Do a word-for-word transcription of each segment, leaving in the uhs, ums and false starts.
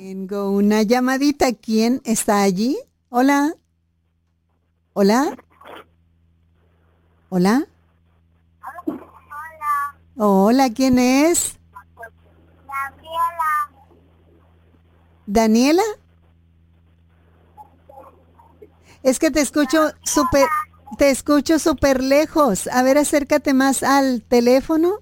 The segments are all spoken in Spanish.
Tengo una llamadita. ¿Quién está allí? Hola. Hola. Hola. Hola, ¿quién es? Gabriela. ¿Daniela? Es que te escucho súper, te escucho súper lejos. A ver, acércate más al teléfono.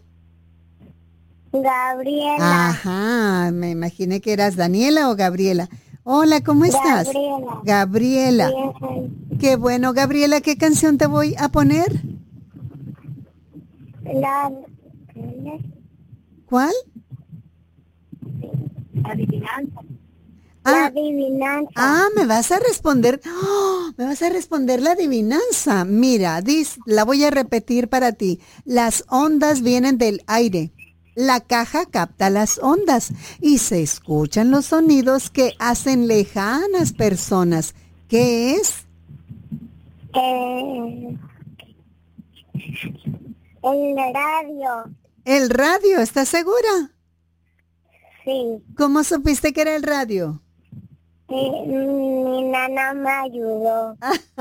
Gabriela. Ajá, me imaginé que eras Daniela o Gabriela. Hola, ¿cómo estás? Gabriela. Gabriela. Bien. Qué bueno, Gabriela, ¿qué canción te voy a poner? La ¿Cuál? adivinanza. La Ah, adivinanza. ah, me vas a responder, ¡oh! Me vas a responder la adivinanza. Mira, dis, la voy a repetir para ti. Las ondas vienen del aire. La caja capta las ondas y se escuchan los sonidos que hacen lejanas personas. ¿Qué es? Eh, el radio. El radio, ¿estás segura? Sí. ¿Cómo supiste que era el radio? Eh, mi nana me ayudó.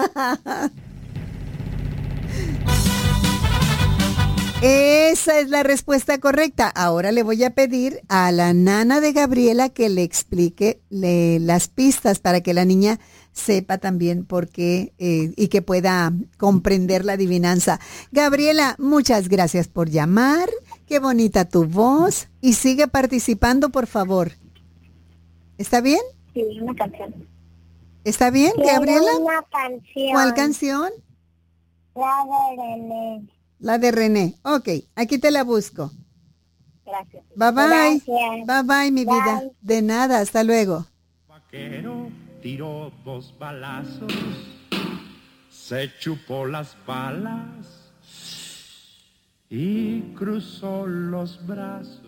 Esa es la respuesta correcta. Ahora le voy a pedir a la nana de Gabriela que le explique le- las pistas para que la niña sepa también por qué eh, y que pueda comprender la adivinanza. Gabriela, muchas gracias por llamar. Qué bonita tu voz. Y sigue participando, por favor. ¿Está bien? Sí, una canción. ¿Está bien, Quiero Gabriela? una canción. ¿Cuál canción? La de René. La de René. Ok, aquí te la busco. Gracias. Bye bye. Gracias. Bye bye, mi vida. Bye. De nada, hasta luego. Vaquero tiró dos balazos, se chupó las balas y cruzó los brazos.